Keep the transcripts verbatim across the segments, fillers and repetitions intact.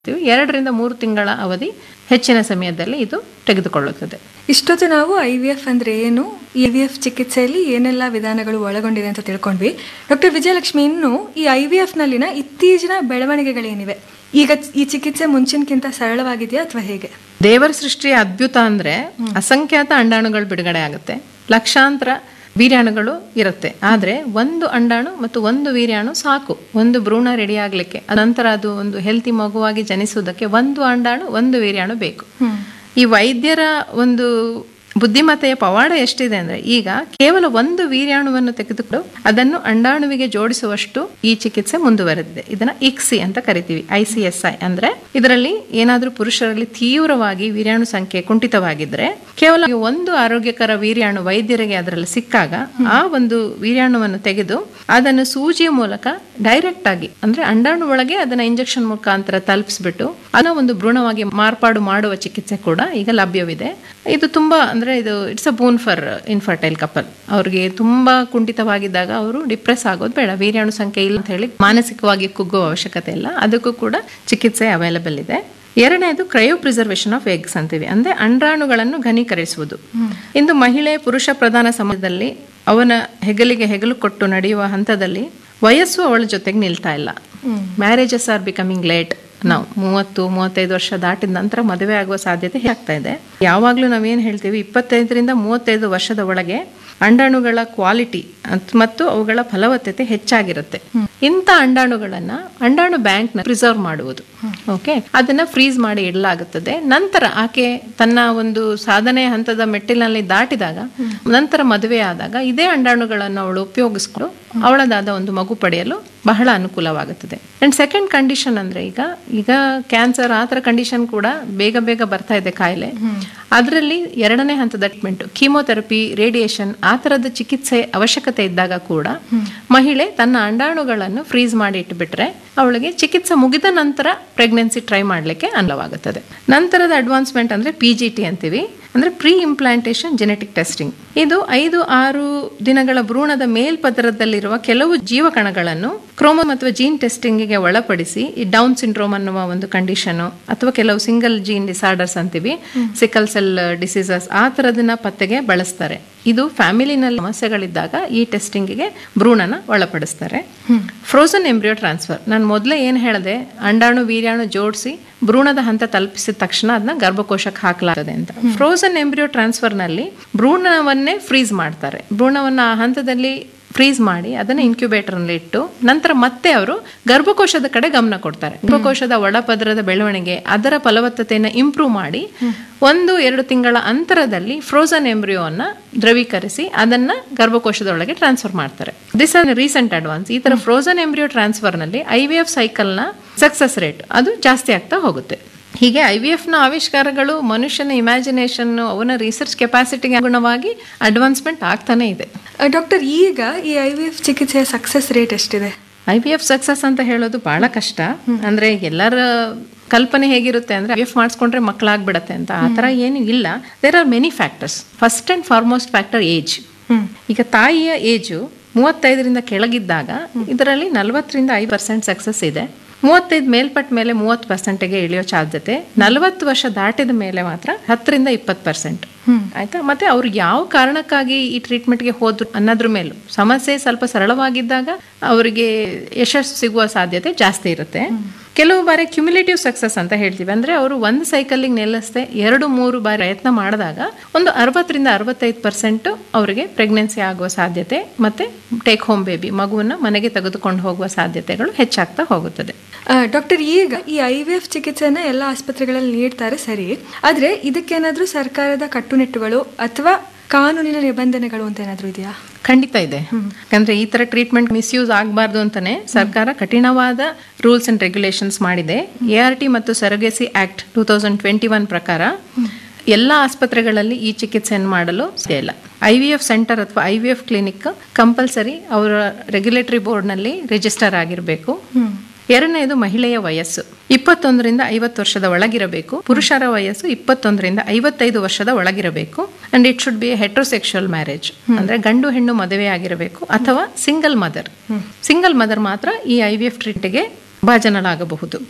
ಎರಡರಿಂದ ಮೂರು ತಿಂಗಳ ಅವಧಿ ಹೆಚ್ಚಿನ ಸಮಯದಲ್ಲಿ ಇದು ತೆಗೆದುಕೊಳ್ಳುತ್ತದೆ. ಇಷ್ಟೊತ್ತು ನಾವು ಐ ವಿ ಎಫ್ ಅಂದ್ರೆ ಏನು, ಐ ವಿ ಎಫ್ ಚಿಕಿತ್ಸೆಯಲ್ಲಿ ಏನೆಲ್ಲ ವಿಧಾನಗಳು ಒಳಗೊಂಡಿದೆ ಅಂತ ತಿಳ್ಕೊಂಡ್ವಿ. ಡಾಕ್ಟರ್ ವಿಜಯಲಕ್ಷ್ಮಿ, ಇನ್ನು ಈ ಐ ವಿ ಎಫ್ ನಲ್ಲಿನ ಇತ್ತೀಚಿನ ಬೆಳವಣಿಗೆಗಳೇನಿವೆ? ಈಗ ಈ ಚಿಕಿತ್ಸೆ ಮುಂಚಿನಕ್ಕಿಂತ ಸರಳವಾಗಿದೆಯಾ ಅಥವಾ ಹೇಗೆ? ದೇವರ ಸೃಷ್ಟಿಯ ಅದ್ಭುತ ಅಂದ್ರೆ ಅಸಂಖ್ಯಾತ ಅಂಡಾಣುಗಳು ಬಿಡುಗಡೆ ಆಗುತ್ತೆ, ಲಕ್ಷಾಂತರ ವೀರ್ಯಾಣುಗಳು ಇರುತ್ತೆ. ಆದ್ರೆ ಒಂದು ಅಂಡಾಣು ಮತ್ತು ಒಂದು ವೀರ್ಯಾಣು ಸಾಕು ಒಂದು ಭ್ರೂಣ ರೆಡಿ ಆಗ್ಲಿಕ್ಕೆ. ನಂತರ ಅದು ಒಂದು ಹೆಲ್ತಿ ಮಗುವಾಗಿ ಜನಿಸುವುದಕ್ಕೆ ಒಂದು ಅಂಡಾಣು ಒಂದು ವೀರ್ಯಾಣು ಬೇಕು. ಈ ವೈದ್ಯರ ಒಂದು ಬುದ್ಧಿಮತ್ತೆಯ ಪವಾಡ ಎಷ್ಟಿದೆ ಅಂದ್ರೆ, ಈಗ ಕೇವಲ ಒಂದು ವೀರ್ಯಾಣುವನ್ನು ತೆಗೆದುಕೊಂಡು ಅದನ್ನು ಅಂಡಾಣುವಿಗೆ ಜೋಡಿಸುವಷ್ಟು ಈ ಚಿಕಿತ್ಸೆ ಮುಂದುವರೆದಿದೆ. ಇದನ್ನ ಇಕ್ಸಿ ಅಂತ ಕರಿತೀವಿ, ಐ ಸಿ ಎಸ್ ಐ ಅಂದ್ರೆ. ಇದರಲ್ಲಿ ಏನಾದ್ರೂ ಪುರುಷರಲ್ಲಿ ತೀವ್ರವಾಗಿ ವೀರ್ಯಾಣು ಸಂಖ್ಯೆ ಕುಂಠಿತವಾಗಿದ್ರೆ ಕೇವಲ ಒಂದು ಆರೋಗ್ಯಕರ ವೀರ್ಯಾಣು ವೈದ್ಯರಿಗೆ ಅದರಲ್ಲಿ ಸಿಕ್ಕಾಗ ಆ ಒಂದು ವೀರ್ಯಾಣುವನ್ನು ತೆಗೆದು ಅದನ್ನು ಸೂಜಿಯ ಮೂಲಕ ಡೈರೆಕ್ಟ್ ಆಗಿ ಅಂದ್ರೆ ಅಂಡಾಣು ಒಳಗೆ ಅದನ್ನ ಇಂಜೆಕ್ಷನ್ ಮುಖಾಂತರ ತಲುಪಿಸ್ಬಿಟ್ಟು ಅದನ್ನ ಒಂದು ಭ್ರೂಣವಾಗಿ ಮಾರ್ಪಾಡು ಮಾಡುವ ಚಿಕಿತ್ಸೆ ಕೂಡ ಈಗ ಲಭ್ಯವಿದೆ. ಇದು ತುಂಬಾ ಅಂದ್ರೆ ಇದು it's a boon for infertile couple. ಅವ್ರಿಗೆ ತುಂಬಾ ಕುಂಠಿತವಾಗಿದ್ದಾಗ ಅವರು ಡಿಪ್ರೆಸ್ ಆಗೋದು ಬೇಡ, ವೀರ್ಯಾಣು ಸಂಖ್ಯೆ ಇಲ್ಲ ಅಂತ ಹೇಳಿ ಮಾನಸಿಕವಾಗಿ ಕುಗ್ಗುವ ಅವಶ್ಯಕತೆ ಇಲ್ಲ, ಅದಕ್ಕೂ ಕೂಡ ಚಿಕಿತ್ಸೆ ಅವೈಲಬಲ್ ಇದೆ. ಎರಡನೇದು ಕ್ರಯೋ ಪ್ರಿಸರ್ವೇಷನ್ ಆಫ್ ಎಗ್ಸ್ ಅಂತೀವಿ, ಅಂದ್ರೆ ಅಂಡಾಣುಗಳನ್ನು ಘನೀಕರಿಸುವುದು. ಇಂದು ಮಹಿಳೆ ಪುರುಷ ಪ್ರಧಾನ ಸಮಾಜದಲ್ಲಿ ಅವನ ಹೆಗಲಿಗೆ ಹೆಗಲು ಕೊಟ್ಟು ನಡೆಯುವ ಹಂತದಲ್ಲಿ ವಯಸ್ಸು ಅವಳ ಜೊತೆಗೆ ನಿಲ್ತಾ ಇಲ್ಲ. Marriages are becoming late. ನಾವು ಮೂವತ್ತು ಮೂವತ್ತೈದು ವರ್ಷ ದಾಟಿದ ನಂತರ ಮದುವೆ ಆಗುವ ಸಾಧ್ಯತೆ ಆಗ್ತಾ ಇದೆ. ಯಾವಾಗ್ಲೂ ನಾವೇನ್ ಹೇಳ್ತೀವಿ, ಇಪ್ಪತ್ತೈದರಿಂದ ಮೂವತ್ತೈದು ವರ್ಷದ ಒಳಗೆ ಅಂಡಾಣುಗಳ ಕ್ವಾಲಿಟಿ ಮತ್ತು ಅವುಗಳ ಫಲವತ್ತತೆ ಹೆಚ್ಚಾಗಿರುತ್ತೆ. ಇಂಥ ಅಂಡಾಣುಗಳನ್ನ ಅಂಡಾಣು ಬ್ಯಾಂಕ್ ನ ಪ್ರಿಸರ್ವ್ ಮಾಡುವುದು. ಓಕೆ, ಅದನ್ನ ಫ್ರೀಸ್ ಮಾಡಿ ಇಡಲಾಗುತ್ತದೆ. ನಂತರ ಆಕೆ ತನ್ನ ಒಂದು ಸಾಧನೆಯ ಹಂತದ ಮೆಟ್ಟಿಲಿನಲ್ಲಿ ದಾಟಿದಾಗ, ನಂತರ ಮದುವೆ ಆದಾಗ ಇದೇ ಅಂಡಾಣುಗಳನ್ನು ಅವಳು ಉಪಯೋಗಿಸ್ಕೊಂಡು ಅವಳದಾದ ಒಂದು ಮಗು ಪಡೆಯಲು ಬಹಳ ಅನುಕೂಲವಾಗುತ್ತದೆ. ಅಂಡ್ ಸೆಕೆಂಡ್ ಕಂಡೀಷನ್ ಅಂದ್ರೆ ಈಗ ಈಗ ಕ್ಯಾನ್ಸರ್ ಆ ಥರ ಕಂಡೀಷನ್ ಕೂಡ ಬೇಗ ಬೇಗ ಬರ್ತಾ ಇದೆ ಕಾಯಿಲೆ. ಅದರಲ್ಲಿ ಎರಡನೇ ಹಂತದ ಟ್ರೀಟ್ಮೆಂಟ್, ಕೀಮೋಥೆರಪಿ, ರೇಡಿಯೇಷನ್ ಆ ಥರದ ಚಿಕಿತ್ಸೆ ಅವಶ್ಯಕತೆ ಇದ್ದಾಗ ಕೂಡ ಮಹಿಳೆ ತನ್ನ ಅಂಡಾಣುಗಳನ್ನು ಫ್ರೀಸ್ ಮಾಡಿ ಇಟ್ಟುಬಿಟ್ರೆ ಅವಳಿಗೆ ಚಿಕಿತ್ಸೆ ಮುಗಿದ ನಂತರ ಪ್ರೆಗ್ನೆನ್ಸಿ ಟ್ರೈ ಮಾಡಲಿಕ್ಕೆ ಅನುವಾಗುತ್ತದೆ. ನಂತರದ ಅಡ್ವಾನ್ಸ್ಮೆಂಟ್ ಅಂದ್ರೆ ಪಿ ಜಿ ಟಿ ಅಂತೀವಿ, ಅಂದ್ರೆ ಪ್ರೀ ಇಂಪ್ಲಾಂಟೇಶನ್ ಜೆನೆಟಿಕ್ ಟೆಸ್ಟಿಂಗ್. ಇದು ಐದು ಆರು ದಿನಗಳ ಭ್ರೂಣದ ಮೇಲ್ಪದರದಲ್ಲಿರುವ ಕೆಲವು ಜೀವಕಣಗಳನ್ನು ಕ್ರೋಮೋ ಅಥವಾ ಜೀನ್ ಟೆಸ್ಟಿಂಗಿಗೆ ಒಳಪಡಿಸಿ ಈ ಡೌನ್ ಸಿಂಡ್ರೋಮ್ ಅನ್ನುವ ಒಂದು ಕಂಡೀಷನ್ ಅಥವಾ ಕೆಲವು ಸಿಂಗಲ್ ಜೀನ್ ಡಿಸಾರ್ಡರ್ಸ್ ಅಂತೀವಿ, ಸಿಕಲ್ ಸೆಲ್ ಡಿಸೀಸಸ್ ಆ ಥರದನ್ನ ಪತ್ತೆಗೆ ಬಳಸ್ತಾರೆ. ಇದು ಫ್ಯಾಮಿಲಿನಲ್ಲಿ ಸಮಸ್ಯೆಗಳಿದ್ದಾಗ ಈ ಟೆಸ್ಟಿಂಗಿಗೆ ಭ್ರೂಣನ ಒಳಪಡಿಸ್ತಾರೆ. ಫ್ರೋಸನ್ ಎಂಬ್ರಿಯೋ ಟ್ರಾನ್ಸ್ಫರ್, ನಾನು ಮೊದಲೇ ಏನು ಹೇಳಿದೆ, ಅಂಡಾಣು ವೀರ್ಯಾಣು ಜೋಡಿಸಿ ಭ್ರೂಣದ ಹಂತ ತಲುಪಿಸಿದ ತಕ್ಷಣ ಅದನ್ನ ಗರ್ಭಕೋಶಕ್ಕೆ ಹಾಕಲಾಗ್ತದೆ ಅಂತ. ಫ್ರೋಸನ್ ಎಂಬ್ರಿಯೋ ಟ್ರಾನ್ಸ್ಫರ್ ನಲ್ಲಿ ಭ್ರೂಣವನ್ನೇ ಫ್ರೀಸ್ ಮಾಡ್ತಾರೆ. ಭ್ರೂಣವನ್ನ ಆ ಹಂತದಲ್ಲಿ ಫ್ರೀಸ್ ಮಾಡಿ ಅದನ್ನ ಇನ್ಕ್ಯುಬೇಟರ್ ನಲ್ಲಿ ಇಟ್ಟು ನಂತರ ಮತ್ತೆ ಅವರು ಗರ್ಭಕೋಶದ ಕಡೆ ಗಮನ ಕೊಡ್ತಾರೆ. ಗರ್ಭಕೋಶದ ಒಳಪದರದ ಬೆಳವಣಿಗೆ, ಅದರ ಫಲವತ್ತತೆಯನ್ನು ಇಂಪ್ರೂವ್ ಮಾಡಿ ಒಂದು ಎರಡು ತಿಂಗಳ ಅಂತರದಲ್ಲಿ ಫ್ರೋಸನ್ ಎಂಬ್ರಿಯೋನ್ನ ದ್ರವೀಕರಿಸಿ ಅದನ್ನ ಗರ್ಭಕೋಶದೊಳಗೆ ಟ್ರಾನ್ಸ್ಫರ್ ಮಾಡ್ತಾರೆ. This are recent advance. ಈ ತರ ಫ್ರೋಸನ್ ಎಂಬ್ರಿಯೋ ಟ್ರಾನ್ಸ್ಫರ್ ನಲ್ಲಿ ಐ ವಿ ಎಫ್ ಸೈಕಲ್ ನ ಸಕ್ಸಸ್ ರೇಟ್ ಅದು ಜಾಸ್ತಿ ಆಗ್ತಾ ಹೋಗುತ್ತೆ. ಹೀಗೆ ಐ ವಿ ಎಫ್ ನ ಆವಿಷ್ಕಾರಗಳು ಮನುಷ್ಯನ ಇಮ್ಯಾಜಿನೇಷನ್, ಅವನ ರಿಸರ್ಚ್ ಕೆಪಾಸಿಟಿಗೆ ಅನುಗುಣವಾಗಿ ಅಡ್ವಾನ್ಸ್ಮೆಂಟ್ ಆಗ್ತಾನೆ ಇದೆ. ಡಾಕ್ಟರ್, ಈಗ ಈ ಐ ವಿ ಎಫ್ ಚಿಕಿತ್ಸೆಯ ಸಕ್ಸಸ್ ರೇಟ್ ಎಷ್ಟಿದೆ? ಐ ವಿ ಎಫ್ ಸಕ್ಸಸ್ ಅಂತ ಹೇಳೋದು ಬಹಳ ಕಷ್ಟ. ಅಂದ್ರೆ ಎಲ್ಲರ ಕಲ್ಪನೆ ಹೇಗಿರುತ್ತೆ ಅಂದ್ರೆ ಐ ವಿ ಎಫ್ ಮಾಡಿಸ್ಕೊಂಡ್ರೆ ಮಕ್ಕಳಾಗ್ಬಿಡತ್ತೆ ಅಂತ. ಆ ತರ ಏನು ಇಲ್ಲ. There are many factors. First and foremost factor age. ಈಗ ತಾಯಿಯ ಏಜು ಮೂವತ್ತೈದರಿಂದ ಕೆಳಗಿದ್ದಾಗ ಇದರಲ್ಲಿ ನಲವತ್ತರಿಂದ ಐದು ಪರ್ಸೆಂಟ್ ಸಕ್ಸಸ್ ಇದೆ. ಮೂವತ್ತೈದು ಮೇಲ್ಪಟ್ಟ ಮೇಲೆ ಮೂವತ್ತು ಪರ್ಸೆಂಟ್ಗೆ ಇಳಿಯೋ ಸಾಧ್ಯತೆ. ನಲವತ್ತು ವರ್ಷ ದಾಟಿದ ಮೇಲೆ ಮಾತ್ರ ಹತ್ತರಿಂದ ಇಪ್ಪತ್ತು ಪರ್ಸೆಂಟ್ ಆಯ್ತಾ. ಮತ್ತೆ ಅವ್ರು ಯಾವ ಕಾರಣಕ್ಕಾಗಿ ಈ ಟ್ರೀಟ್ಮೆಂಟ್ಗೆ ಹೋದ್ರು ಅನ್ನೋದ್ರ ಮೇಲೂ, ಸಮಸ್ಯೆ ಸ್ವಲ್ಪ ಸರಳವಾಗಿದ್ದಾಗ ಅವರಿಗೆ ಯಶಸ್ಸು ಸಿಗುವ ಸಾಧ್ಯತೆ ಜಾಸ್ತಿ ಇರುತ್ತೆ. ಕೆಲವು ಬಾರಿ ಕ್ಯುಮ್ಯುಲೇಟಿವ್ ಸಕ್ಸಸ್ ಅಂತ ಹೇಳ್ತೀವಿ, ಅಂದ್ರೆ ಅವರು ಒಂದು ಸೈಕಲ್ಗೆ ನಿಲ್ಲಿಸದೆ ಎರಡು ಮೂರು ಬಾರಿ ಪ್ರಯತ್ನ ಮಾಡಿದಾಗ ಒಂದು ಅರವತ್ತರಿಂದ ಅರವತ್ತೈದು ಪರ್ಸೆಂಟ್ ಅವರಿಗೆ ಪ್ರೆಗ್ನೆನ್ಸಿ ಆಗುವ ಸಾಧ್ಯತೆ ಮತ್ತೆ ಟೇಕ್ ಹೋಮ್ ಬೇಬಿ ಮಗುವನ್ನ ಮನೆಗೆ ತೆಗೆದುಕೊಂಡು ಹೋಗುವ ಸಾಧ್ಯತೆಗಳು ಹೆಚ್ಚಾಗ್ತಾ ಹೋಗುತ್ತದೆ. ಡಾಕ್ಟರ್, ಈಗ ಈ ಐ ವಿ ಎಫ್ ಚಿಕಿತ್ಸೆನ ಎಲ್ಲ ಆಸ್ಪತ್ರೆಗಳಲ್ಲಿ ನೀಡ್ತಾರೆ ಸರಿ, ಆದ್ರೆ ಇದಕ್ಕೇನಾದ್ರೂ ಸರ್ಕಾರದ ಕಟ್ಟುನಿಟ್ಟುಗಳು ಅಥವಾ ಕಾನೂನಿನ ನಿಬಂಧನೆಗಳು ಅಂತ ಏನಾದ್ರೂ ಇದೆಯಾ? ಖಂಡಿತ ಇದೆ. ಯಾಕಂದ್ರೆ ಈ ತರ ಟ್ರೀಟ್ಮೆಂಟ್ ಮಿಸ್ಯೂಸ್ ಆಗಬಾರ್ದು ಅಂತಾನೆ ಸರ್ಕಾರ ಕಠಿಣವಾದ ರೂಲ್ಸ್ ಅಂಡ್ ರೆಗ್ಯುಲೇಷನ್ಸ್ ಮಾಡಿದೆ. ಎ ಆರ್ ಟಿ ಮತ್ತು ಸರಗೇಸಿ act two thousand twenty one ಪ್ರಕಾರ ಎಲ್ಲ ಆಸ್ಪತ್ರೆಗಳಲ್ಲಿ ಈ ಚಿಕಿತ್ಸೆಯನ್ನು ಮಾಡಲು ಸಾಧ್ಯ ಇಲ್ಲ. ಐ ವಿ ಎಫ್ ಸೆಂಟರ್ ಅಥವಾ I V F clinic compulsory ಅವರ ರೆಗ್ಯುಲೇಟರಿ ಬೋರ್ಡ್ ನಲ್ಲಿ ರಿಜಿಸ್ಟರ್ ಆಗಿರಬೇಕು. ಎರಡನೇದು ಮಹಿಳೆಯ ವಯಸ್ಸು ಇಪ್ಪತ್ತೊಂದರಿಂದ ಐವತ್ತು ವರ್ಷದ ಒಳಗಿರಬೇಕು. ಪುರುಷರ ವಯಸ್ಸು ಇಪ್ಪತ್ತೊಂದರಿಂದ ಐವತ್ತೈದು ವರ್ಷದ ಒಳಗಿರಬೇಕು. And it should be ಹೆಟ್ರೋಸೆಕ್ಷುವಲ್ marriage, ಅಂದ್ರೆ ಗಂಡು ಹೆಣ್ಣು ಮದುವೆ ಆಗಿರಬೇಕು. ಅಥವಾ ಸಿಂಗಲ್ ಮದರ್ ಸಿಂಗಲ್ ಮದರ್ ಮಾತ್ರ ಈ ಐ ವಿ ಎಫ್ ಟ್ರೀಟ್ಗೆ ಭಾಜನರಾಗಬಹುದು.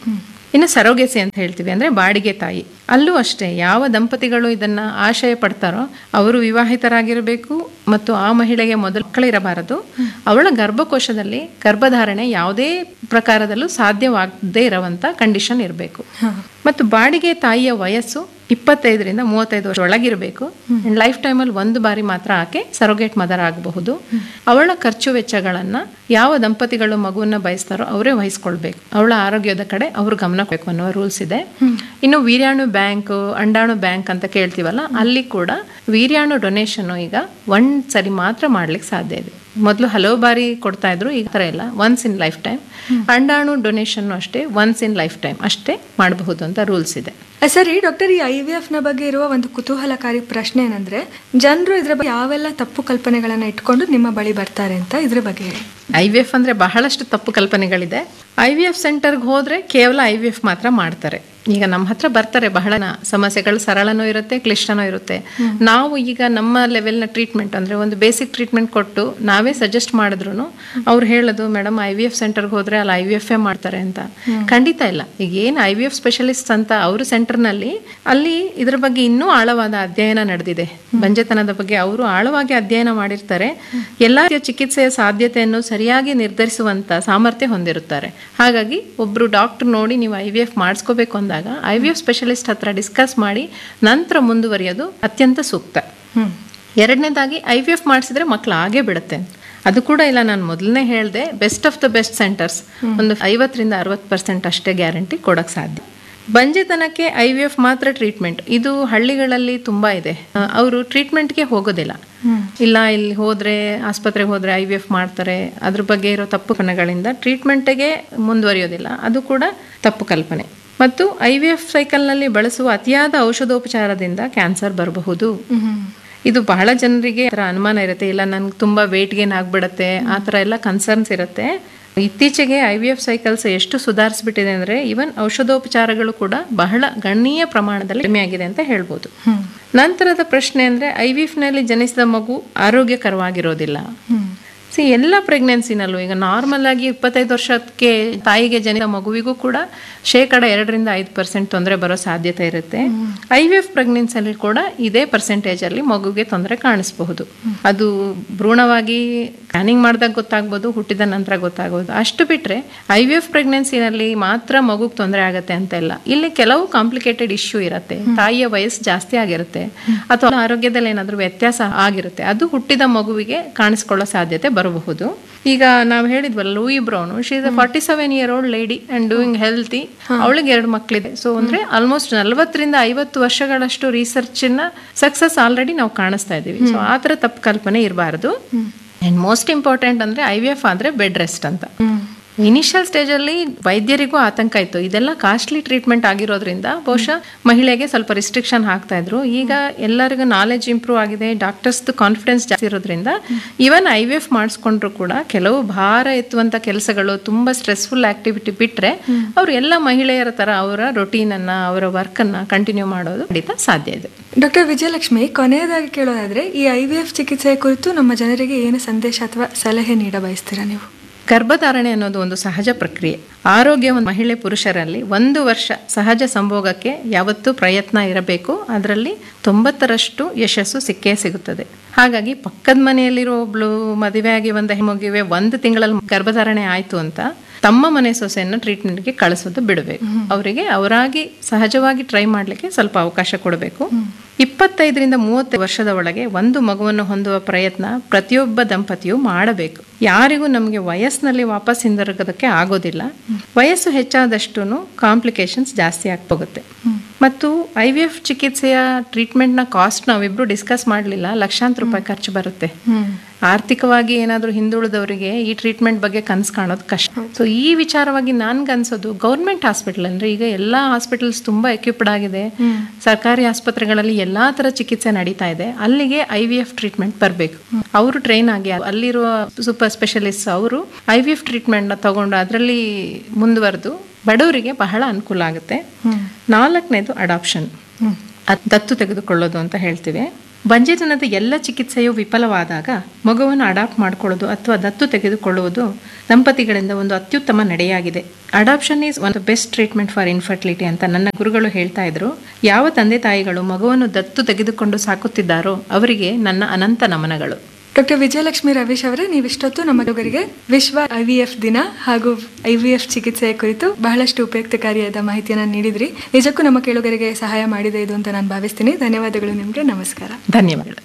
ಇನ್ನು ಸರೋಗೆಸಿ ಅಂತ ಹೇಳ್ತೀವಿ, ಅಂದರೆ ಬಾಡಿಗೆ ತಾಯಿ. ಅಲ್ಲೂ ಅಷ್ಟೇ, ಯಾವ ದಂಪತಿಗಳು ಇದನ್ನು ಆಶಯ ಪಡ್ತಾರೋ ಅವರು ವಿವಾಹಿತರಾಗಿರಬೇಕು ಮತ್ತು ಆ ಮಹಿಳೆಗೆ ಮೊದಲು ಮಕ್ಕಳಿರಬಾರದು. ಅವಳ ಗರ್ಭಕೋಶದಲ್ಲಿ ಗರ್ಭಧಾರಣೆ ಯಾವುದೇ ಪ್ರಕಾರದಲ್ಲೂ ಸಾಧ್ಯವಾಗದೇ ಇರುವಂಥ ಕಂಡೀಷನ್ ಇರಬೇಕು. ಮತ್ತು ಬಾಡಿಗೆ ತಾಯಿಯ ವಯಸ್ಸು ಇಪ್ಪತ್ತೈದರಿಂದ ಮೂವತ್ತೈದು ವರ್ಷ ಒಳಗಿರಬೇಕು. ಲೈಫ್ ಟೈಮಲ್ಲಿ ಒಂದು ಬಾರಿ ಮಾತ್ರ ಆಕೆ ಸರೋಗೇಟ್ ಮದರ್ ಆಗಬಹುದು. ಅವಳ ಖರ್ಚು ವೆಚ್ಚಗಳನ್ನು ಯಾವ ದಂಪತಿಗಳು ಮಗುವನ್ನ ಬಯಸ್ತಾರೋ ಅವರೇ ವಹಿಸ್ಕೊಳ್ಬೇಕು. ಅವಳ ಆರೋಗ್ಯದ ಕಡೆ ಅವರು ಗಮನ ಕೊಡಬೇಕು ಅನ್ನುವ ರೂಲ್ಸ್ ಇದೆ. ಇನ್ನು ವೀರ್ಯಾಣು ಬ್ಯಾಂಕ್, ಅಂಡಾಣು ಬ್ಯಾಂಕ್ ಅಂತ ಕೇಳ್ತೀವಲ್ಲ, ಅಲ್ಲಿ ಕೂಡ ವೀರ್ಯಾಣು ಡೊನೇಷನ್ ಈಗ ಒಂದ್ ಸರಿ ಮಾತ್ರ ಮಾಡ್ಲಿಕ್ಕೆ ಸಾಧ್ಯ ಇದೆ. ಮೊದಲು ಹಲವು ಬಾರಿ ಕೊಡ್ತಾ ಇದ್ರು, ಈ ಥರ ಎಲ್ಲ ಒನ್ಸ್ ಇನ್ ಲೈಫ್ ಟೈಮ್. ಅಂಡಾಣು ಡೊನೇಷನ್ ಅಷ್ಟೇ ಒನ್ಸ್ ಇನ್ ಲೈಫ್ ಟೈಮ್ ಅಷ್ಟೇ ಮಾಡಬಹುದು ಅಂತ ರೂಲ್ಸ್ ಇದೆ. ಸರಿ ಡಾಕ್ಟರ್, ಈ ಐ ವಿ ಎಫ್ ನ ಬಗ್ಗೆ ಇರುವ ಒಂದು ಕುತೂಹಲಕಾರಿ ಪ್ರಶ್ನೆ ಏನಂದ್ರೆ, ಜನರು ಇದ್ರ ಬಗ್ಗೆ ಯಾವೆಲ್ಲ ತಪ್ಪು ಕಲ್ಪನೆಗಳನ್ನ ಇಟ್ಕೊಂಡು ನಿಮ್ಮ ಬಳಿ ಬರ್ತಾರೆ ಅಂತ, ಇದ್ರ ಬಗ್ಗೆ ಹೇಳಿ. ಐ ವಿ ಎಫ್ ಅಂದ್ರೆ ಬಹಳಷ್ಟು ತಪ್ಪು ಕಲ್ಪನೆಗಳಿದೆ. ಐ ವಿ ಎಫ್ ಸೆಂಟರ್ಗೆ ಹೋದ್ರೆ ಕೇವಲ ಐ ವಿ ಎಫ್ ಮಾತ್ರ ಮಾಡ್ತಾರೆ. ಈಗ ನಮ್ಮ ಹತ್ರ ಬರ್ತಾರೆ, ಬಹಳ ಸಮಸ್ಯೆಗಳು ಸರಳನೂ ಇರುತ್ತೆ, ಕ್ಲಿಷ್ಟನೂ ಇರುತ್ತೆ. ನಾವು ಈಗ ನಮ್ಮ ಲೆವೆಲ್ನ ಟ್ರೀಟ್ಮೆಂಟ್ ಅಂದರೆ ಒಂದು ಬೇಸಿಕ್ ಟ್ರೀಟ್ಮೆಂಟ್ ಕೊಟ್ಟು ನಾವೇ ಸಜೆಸ್ಟ್ ಮಾಡಿದ್ರು ಅವ್ರು ಹೇಳೋದು, ಮೇಡಮ್ ಐ ವಿ ಎಫ್ ಸೆಂಟರ್ಗೆ ಹೋದ್ರೆ ಅಲ್ಲಿ ಐ ವಿ ಎಫ್ ಎ ಮಾಡ್ತಾರೆ ಅಂತ. ಖಂಡಿತ ಇಲ್ಲ. ಈಗ ಏನು ಐ ವಿ ಎಫ್ ಸ್ಪೆಷಲಿಸ್ಟ್ ಅಂತ ಅವ್ರ ಸೆಂಟರ್ನಲ್ಲಿ ಅಲ್ಲಿ ಇದ್ರ ಬಗ್ಗೆ ಇನ್ನೂ ಆಳವಾದ ಅಧ್ಯಯನ ನಡೆದಿದೆ. ಬಂಜೆತನದ ಬಗ್ಗೆ ಅವರು ಆಳವಾಗಿ ಅಧ್ಯಯನ ಮಾಡಿರ್ತಾರೆ. ಎಲ್ಲ ಚಿಕಿತ್ಸೆಯ ಸಾಧ್ಯತೆಯನ್ನು ಸರಿಯಾಗಿ ನಿರ್ಧರಿಸುವಂತ ಸಾಮರ್ಥ್ಯ ಹೊಂದಿರುತ್ತಾರೆ. ಹಾಗಾಗಿ ಒಬ್ರು ಡಾಕ್ಟರ್ ನೋಡಿ ನೀವು ಐ ವಿ ಎಫ್ ಮಾಡಿಸ್ಕೋಬೇಕು ಅಂದಾಗ ಐ ವಿ ಎಫ್ ಸ್ಪೆಷಲಿಸ್ಟ್ ಹತ್ರ ಡಿಸ್ಕಸ್ ಮಾಡಿ ನಂತರ ಮುಂದುವರಿಯೋದು ಅತ್ಯಂತ ಸೂಕ್ತ. ಎರಡನೇದಾಗಿ ಐ ವಿ ಎಫ್ ಮಾಡಿಸಿದ್ರೆ ಮಕ್ಕಳು ಆಗೇ ಬಿಡುತ್ತೆ. ಅದು ಕೂಡ ಇಲ್ಲ, ನಾನು ಮೊದಲನೇ ಹೇಳಿದೆ, best of the best centres ಒಂದು ಐವತ್ತರಿಂದ ಅರವತ್ತು ಪರ್ಸೆಂಟ್ ಅಷ್ಟೇ ಗ್ಯಾರಂಟಿ ಕೊಡಕ್ಕೆ ಸಾಧ್ಯ. ಬಂಜೆತನಕ್ಕೆ ಐ ವಿ ಎಫ್ ಮಾತ್ರ ಟ್ರೀಟ್ಮೆಂಟ್, ಇದು ಹಳ್ಳಿಗಳಲ್ಲಿ ತುಂಬ ಇದೆ. ಅವರು ಟ್ರೀಟ್ಮೆಂಟ್ಗೆ ಹೋಗೋದಿಲ್ಲ. ಇಲ್ಲ ಇಲ್ಲಿ ಹೋದರೆ ಆಸ್ಪತ್ರೆಗೆ ಹೋದರೆ ಐ ವಿ ಎಫ್ ಮಾಡ್ತಾರೆ, ಅದ್ರ ಬಗ್ಗೆ ಇರೋ ತಪ್ಪು ಕಲ್ಪನೆಗಳಿಂದ ಟ್ರೀಟ್ಮೆಂಟ್ಗೆ ಮುಂದುವರಿಯೋದಿಲ್ಲ. ಅದು ಕೂಡ ತಪ್ಪು ಕಲ್ಪನೆ. ಮತ್ತು ಐ ವಿ ಎಫ್ ಸೈಕಲ್ನಲ್ಲಿ ಬಳಸುವ ಅತಿಯಾದ ಔಷಧೋಪಚಾರದಿಂದ ಕ್ಯಾನ್ಸರ್ ಬರಬಹುದು. ಇದು ಬಹಳ ಜನರಿಗೆ ಅನುಮಾನ ಇರುತ್ತೆ, ಇಲ್ಲ ನನ್ಗೆ ತುಂಬ ವೇಟ್ ಗೇನ್ ಆಗ್ಬಿಡತ್ತೆ, ಆ ಥರ ಎಲ್ಲ ಕನ್ಸರ್ನ್ಸ್ ಇರುತ್ತೆ. ಇತ್ತೀಚೆಗೆ ಐ ವಿ ಎಫ್ ಸೈಕಲ್ಸ್ ಎಷ್ಟು ಸುಧಾರಿಸ್ಬಿಟ್ಟಿದೆ ಅಂದರೆ ಈವನ್ ಔಷಧೋಪಚಾರಗಳು ಕೂಡ ಬಹಳ ಗಣನೀಯ ಪ್ರಮಾಣದಲ್ಲಿ ಕಡಿಮೆ ಆಗಿದೆ ಅಂತ ಹೇಳ್ಬೋದು. ನಂತರದ ಪ್ರಶ್ನೆ ಅಂದರೆ ಐ ವಿ ಎಫ್ ನಲ್ಲಿ ಜನಿಸಿದ ಮಗು ಆರೋಗ್ಯಕರವಾಗಿರೋದಿಲ್ಲ. ಸಿ ಎಲ್ಲ ಪ್ರೆಗ್ನೆನ್ಸಿನಲ್ಲೂ ಈಗ ನಾರ್ಮಲ್ ಆಗಿ ಇಪ್ಪತ್ತೈದು ವರ್ಷಕ್ಕೆ ತಾಯಿಗೆ ಜನಿಸಿದ ಮಗುವಿಗೂ ಕೂಡ ಶೇಕಡ ಎರಡರಿಂದ ಐದು ಪರ್ಸೆಂಟ್ ತೊಂದರೆ ಬರೋ ಸಾಧ್ಯತೆ ಇರುತ್ತೆ. ಐ ವಿ ಎಫ್ ಪ್ರೆಗ್ನೆನ್ಸಿಯಲ್ಲಿ ಕೂಡ ಇದೇ ಪರ್ಸೆಂಟೇಜ್ ಅಲ್ಲಿ ಮಗುಗೆ ತೊಂದರೆ ಕಾಣಿಸಬಹುದು. ಅದು ಭ್ರೂಣವಾಗಿ ಸ್ಕ್ಯಾನಿಂಗ್ ಮಾಡಿದಾಗ ಗೊತ್ತಾಗ್ಬೋದು, ಹುಟ್ಟಿದ ನಂತರ ಗೊತ್ತಾಗ್ಬೋದು. ಅಷ್ಟು ಬಿಟ್ರೆ ಐ ವಿ ಎಫ್ ಪ್ರೆಗ್ನೆನ್ಸಿನಲ್ಲಿ ಮಾತ್ರ ಮಗುಗೆ ತೊಂದರೆ ಆಗುತ್ತೆ ಅಂತ ಇಲ್ಲ. ಇಲ್ಲಿ ಕೆಲವು ಕಾಂಪ್ಲಿಕೇಟೆಡ್ ಇಶ್ಯೂ ಇರುತ್ತೆ. ತಾಯಿಯ ವಯಸ್ಸು ಜಾಸ್ತಿ ಆಗಿರುತ್ತೆ ಅಥವಾ ಆರೋಗ್ಯದಲ್ಲಿ ಏನಾದರೂ ವ್ಯತ್ಯಾಸ ಆಗಿರುತ್ತೆ, ಅದು ಹುಟ್ಟಿದ ಮಗುವಿಗೆ ಕಾಣಿಸ್ಕೊಳ್ಳೋ ಸಾಧ್ಯತೆ ಬರಬಹುದು. ಈಗ ನಾವು ಹೇಳಿದ್ವಲ್ಲ, Louis brown, she is a forty seven year old lady and doing healthy. ಅವಳಿಗೆ ಎರಡು ಮಕ್ಕಳಿದೆ. ಸೊ ಅಂದ್ರೆ ಆಲ್ಮೋಸ್ಟ್ ನಲ್ವತ್ತರಿಂದ ಐವತ್ತು ವರ್ಷಗಳಷ್ಟು ರಿಸರ್ಚ್ ನ ಸಕ್ಸಸ್ ಆಲ್ರೆಡಿ ನಾವು ಕಾಣಿಸ್ತಾ ಇದೀವಿ. ಸೊ ಆ ಥರ ತಪ್ಪು ಕಲ್ಪನೆ ಇರಬಾರ್ದು. ಅಂಡ್ ಮೋಸ್ಟ್ ಇಂಪಾರ್ಟೆಂಟ್ ಅಂದ್ರೆ ಐ ವಿ ಎಫ್ ಅಂದ್ರೆ ಬೆಡ್ ರೆಸ್ಟ್ ಅಂತ. ಇನಿಷಿಯಲ್ ಸ್ಟೇಜಲ್ಲಿ ವೈದ್ಯರಿಗೂ ಆತಂಕ ಇತ್ತು, ಇದೆಲ್ಲ ಕಾಸ್ಟ್ಲಿ ಟ್ರೀಟ್ಮೆಂಟ್ ಆಗಿರೋದ್ರಿಂದ ಬಹುಶಃ ಮಹಿಳೆಗೆ ಸ್ವಲ್ಪ ರಿಸ್ಟ್ರಿಕ್ಷನ್ ಹಾಕ್ತಾ ಇದ್ರು. ಈಗ ಎಲ್ಲರಿಗೂ ನಾಲೆಜ್ ಇಂಪ್ರೂವ್ ಆಗಿದೆ, ಡಾಕ್ಟರ್ಸ್ ಕಾನ್ಫಿಡೆನ್ಸ್ ಜಾಸ್ತಿ ಇರೋದ್ರಿಂದ ಈವನ್ ಐ ವಿ ಎಫ್ ಮಾಡಿಸ್ಕೊಂಡ್ರು ಕೂಡ ಕೆಲವು ಭಾರ ಎತ್ತುವಂತ ಕೆಲಸಗಳು, ತುಂಬಾ ಸ್ಟ್ರೆಸ್ಫುಲ್ ಆಕ್ಟಿವಿಟಿ ಬಿಟ್ರೆ ಅವ್ರು ಎಲ್ಲ ಮಹಿಳೆಯರ ತರ ಅವರ ರೊಟೀನ್ ಅನ್ನ, ಅವರ ವರ್ಕ್ ಅನ್ನ ಕಂಟಿನ್ಯೂ ಮಾಡೋದು ಖಂಡಿತ ಸಾಧ್ಯ ಇದೆ. ಡಾಕ್ಟರ್ ವಿಜಯಲಕ್ಷ್ಮಿ, ಕೊನೆಯದಾಗಿ ಕೇಳೋದಾದ್ರೆ ಈ ಐ ವಿ ಎಫ್ ಚಿಕಿತ್ಸೆಯ ಕುರಿತು ನಮ್ಮ ಜನರಿಗೆ ಏನು ಸಂದೇಶ ಅಥವಾ ಸಲಹೆ ನೀಡ ಬಯಸ್ತೀರಾ ನೀವು? ಗರ್ಭಧಾರಣೆ ಅನ್ನೋದು ಒಂದು ಸಹಜ ಪ್ರಕ್ರಿಯೆ. ಆರೋಗ್ಯ ಮಹಿಳೆ ಪುರುಷರಲ್ಲಿ ಒಂದು ವರ್ಷ ಸಹಜ ಸಂಭೋಗಕ್ಕೆ ಯಾವತ್ತೂ ಪ್ರಯತ್ನ ಇರಬೇಕು. ಅದರಲ್ಲಿ ತೊಂಬತ್ತರಷ್ಟು ಯಶಸ್ಸು ಸಿಕ್ಕೇ ಸಿಗುತ್ತದೆ. ಹಾಗಾಗಿ ಪಕ್ಕದ ಮನೆಯಲ್ಲಿರೋ ಒಬ್ಳು ಮದುವೆ ಆಗಿ ಒಂದು ಹೆಣ್ಮಗುವೆ ಒಂದು ತಿಂಗಳಲ್ಲಿ ಗರ್ಭಧಾರಣೆ ಆಯ್ತು ಅಂತ ತಮ್ಮ ಮನೆ ಸೊಸೆಯನ್ನು ಟ್ರೀಟ್ಮೆಂಟ್ಗೆ ಕಳಿಸೋದು ಬಿಡಬೇಕು. ಅವರಿಗೆ ಅವರಾಗಿ ಸಹಜವಾಗಿ ಟ್ರೈ ಮಾಡಲಿಕ್ಕೆ ಸ್ವಲ್ಪ ಅವಕಾಶ ಕೊಡಬೇಕು. ಇಪ್ಪತ್ತೈದರಿಂದ ಮೂವತ್ತು ವರ್ಷದ ಒಳಗೆ ಒಂದು ಮಗುವನ್ನು ಹೊಂದುವ ಪ್ರಯತ್ನ ಪ್ರತಿಯೊಬ್ಬ ದಂಪತಿಯು ಮಾಡಬೇಕು. ಯಾರಿಗೂ ನಮಗೆ ವಯಸ್ಸಿನಲ್ಲಿ ವಾಪಸ್ ಹಿಂದಿರುಗೋದಕ್ಕೆ ಆಗೋದಿಲ್ಲ. ವಯಸ್ಸು ಹೆಚ್ಚಾದಷ್ಟು ಕಾಂಪ್ಲಿಕೇಶನ್ಸ್ ಜಾಸ್ತಿ ಆಗ್ಬೋಗುತ್ತೆ. ಮತ್ತು ಐ ವಿ ಎಫ್ ಚಿಕಿತ್ಸೆಯ ಟ್ರೀಟ್ಮೆಂಟ್ನ ಕಾಸ್ಟ್ ನಾವಿಬ್ರು ಡಿಸ್ಕಸ್ ಮಾಡಲಿಲ್ಲ, ಲಕ್ಷಾಂತರ ರೂಪಾಯಿ ಖರ್ಚು ಬರುತ್ತೆ. ಆರ್ಥಿಕವಾಗಿ ಏನಾದರೂ ಹಿಂದುಳಿದವರಿಗೆ ಈ ಟ್ರೀಟ್ಮೆಂಟ್ ಬಗ್ಗೆ ಕನಸು ಕಾಣೋದು ಕಷ್ಟ. ಸೊ ಈ ವಿಚಾರವಾಗಿ ನನ್ಗನ್ಸೋದು ಗೌರ್ಮೆಂಟ್ ಹಾಸ್ಪಿಟಲ್ ಅಂದ್ರೆ ಈಗ ಎಲ್ಲ ಹಾಸ್ಪಿಟಲ್ಸ್ ತುಂಬಾ ಎಕ್ವಿಪ್ಡ್ ಆಗಿದೆ, ಸರ್ಕಾರಿ ಆಸ್ಪತ್ರೆಗಳಲ್ಲಿ ಎಲ್ಲಾ ತರ ಚಿಕಿತ್ಸೆ ನಡೀತಾ ಇದೆ. ಅಲ್ಲಿಗೆ ಐ ವಿ ಎಫ್ ಟ್ರೀಟ್ಮೆಂಟ್ ಬರಬೇಕು. ಅವರು ಟ್ರೈನ್ ಆಗಿ ಅಲ್ಲಿರುವ ಸೂಪರ್ ಸ್ಪೆಷಲಿಸ್ಟ್ ಅವರು ಐ ವಿ ಎಫ್ ಟ್ರೀಟ್ಮೆಂಟ್ನ ತಗೊಂಡು ಅದರಲ್ಲಿ ಮುಂದುವರೆದು ಬಡವರಿಗೆ ಬಹಳ ಅನುಕೂಲ ಆಗುತ್ತೆ. ನಾಲ್ಕನೇದು ಅಡಾಪ್ಷನ್, ದತ್ತು ತೆಗೆದುಕೊಳ್ಳೋದು ಅಂತ ಹೇಳ್ತೀವಿ. ಬಂಜೆತನದ ಎಲ್ಲ ಚಿಕಿತ್ಸೆಯು ವಿಫಲವಾದಾಗ ಮಗುವನ್ನು ಅಡಾಪ್ಟ್ ಮಾಡಿಕೊಳ್ಳೋದು ಅಥವಾ ದತ್ತು ತೆಗೆದುಕೊಳ್ಳುವುದು ದಂಪತಿಗಳಿಂದ ಒಂದು ಅತ್ಯುತ್ತಮ ನಡೆಯಾಗಿದೆ. Adoption is one of the best treatment for infertility ಅಂತ ನನ್ನ ಗುರುಗಳು ಹೇಳ್ತಾ ಇದ್ರು. ಯಾವ ತಂದೆ ತಾಯಿಗಳು ಮಗುವನ್ನು ದತ್ತು ತೆಗೆದುಕೊಂಡು ಸಾಕುತ್ತಿದ್ದಾರೋ ಅವರಿಗೆ ನನ್ನ ಅನಂತ ನಮನಗಳು. ಡಾಕ್ಟರ್ ವಿಜಯಲಕ್ಷ್ಮಿ ರವೀಶ್ ಅವರೇ, ನೀವಿಷ್ಟೊತ್ತು ನಮ್ಮ ಹುಡುಗರಿಗೆ ವಿಶ್ವ ಐ ವಿ ಎಫ್ ದಿನ ಹಾಗೂ ಐ ವಿ ಎಫ್ ಚಿಕಿತ್ಸೆಯ ಕುರಿತು ಬಹಳಷ್ಟು ಉಪಯುಕ್ತಕಾರಿಯಾದ ಮಾಹಿತಿಯನ್ನು ನೀಡಿದ್ರಿ. ನಿಜಕ್ಕೂ ನಮ್ಮ ಕೇಳುಗರಿಗೆ ಸಹಾಯ ಮಾಡಿದೆ ಇದು ಅಂತ ನಾನು ಭಾವಿಸ್ತೀನಿ. ಧನ್ಯವಾದಗಳು ನಿಮಗೆ. ನಮಸ್ಕಾರ. ಧನ್ಯವಾದಗಳು.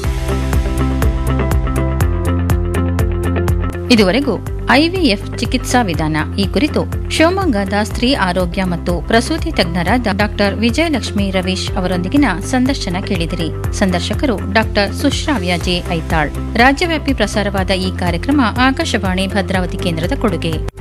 ಇದುವರೆಗೂ ಐವಿಎಫ್ ಚಿಕಿತ್ಸಾ ವಿಧಾನ ಈ ಕುರಿತು ಶಿವಮೊಗ್ಗದ ಸ್ತ್ರೀ ಆರೋಗ್ಯ ಮತ್ತು ಪ್ರಸೂತಿ ತಜ್ಞರಾದ ಡಾಕ್ಟರ್ ವಿಜಯಲಕ್ಷ್ಮಿ ರವೀಶ್ ಅವರೊಂದಿಗಿನ ಸಂದರ್ಶನ ಕೇಳಿದಿರಿ. ಸಂದರ್ಶಕರು ಡಾಕ್ಟರ್ ಸುಶ್ರಾವ್ಯ ಜೆ ಐತಾಳ್. ರಾಜ್ಯವ್ಯಾಪಿ ಪ್ರಸಾರವಾದ ಈ ಕಾರ್ಯಕ್ರಮ ಆಕಾಶವಾಣಿ ಭದ್ರಾವತಿ ಕೇಂದ್ರದ ಕೊಡುಗೆ.